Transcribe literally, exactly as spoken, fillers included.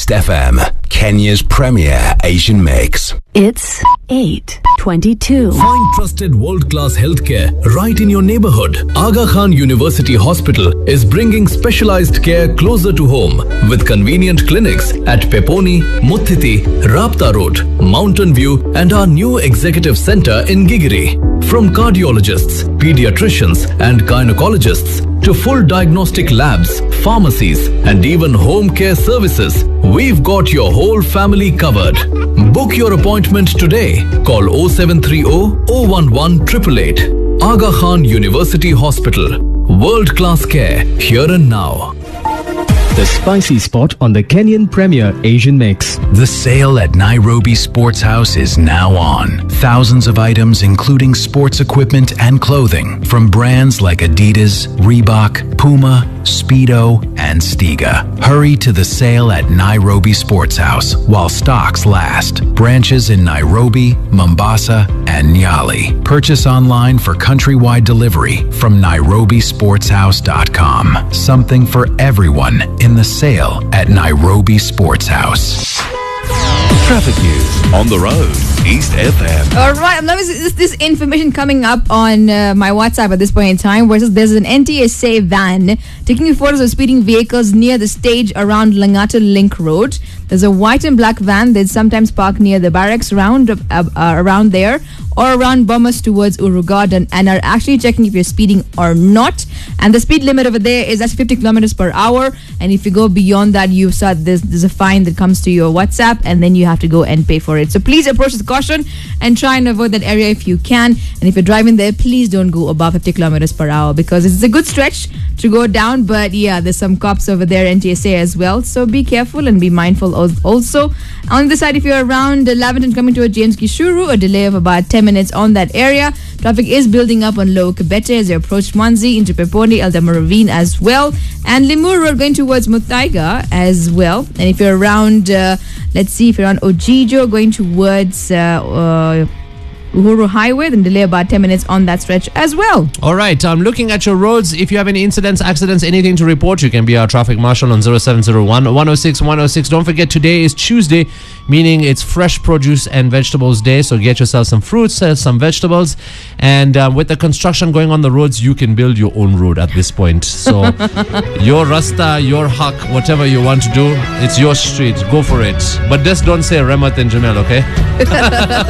East F M, Kenya's premier Asian mix. It's eight twenty-two. Find trusted world-class healthcare right in your neighborhood. Aga Khan University Hospital is bringing specialized care closer to home with convenient clinics at Peponi, Muthiti, Rapta Road, Mountain View and our new executive center in Gigiri. From cardiologists, pediatricians and gynecologists to full diagnostic labs, pharmacies and even home care services, we've got your whole family covered. Book your appointment today. Call oh seven three oh, oh one one, eight eight eight. Aga Khan University Hospital. World-class care here and now. The spicy spot on the Kenyan Premier Asian Mix. The sale at Nairobi Sports House is now on. Thousands of items including sports equipment and clothing from brands like Adidas, Reebok, Puma, Speedo, and Stiga. Hurry to the sale at Nairobi Sports House while stocks last. Branches in Nairobi, Mombasa, and Nyali. Purchase online for countrywide delivery from nairobi sports house dot com. Something for everyone in the sale at Nairobi Sports House. Traffic news on the road. East F M. All right, I'm loving this, this information coming up on uh, my WhatsApp at this point in time. Where there's an N T S A van taking photos of speeding vehicles near the stage around Langata Link Road. There's a white and black van that's sometimes parked near the barracks round uh, uh, around there or around Bomas towards Uru Garden and are actually checking if you're speeding or not. And the speed limit over there is at fifty kilometers per hour. And if you go beyond that, you start there's, there's a fine that comes to your WhatsApp and then you have to go and pay for it. So please approach with caution and try and avoid that area if you can. And if you're driving there, please don't go above fifty kilometers per hour because it's a good stretch to go down. But yeah, there's some cops over there, N T S A as well. So be careful and be mindful also. On the side, if you're around Lavington coming towards James Gishuru, a delay of about ten minutes on that area. Traffic is building up on Lower Kibete as you approach Mwanzi into Peponi, Eldama Ravine as well. And Limuru Road going towards Muthaiga as well. And if you're around, uh, let's see, if you're on Ojijo going towards uh, uh, Uhuru Highway, then delay about ten minutes on that stretch as well. All right, I'm looking at your roads. If you have any incidents, accidents, anything to report, you can be our traffic marshal on zero seven zero one, one oh six, one oh six. Don't forget, today is Tuesday, meaning it's fresh produce and vegetables day. So get yourself some fruits, uh, some vegetables. And uh, with the construction going on the roads, you can build your own road at this point. So your Rasta, your Hak, whatever you want to do, it's your street. Go for it. But just don't say Remath and Jamel, okay?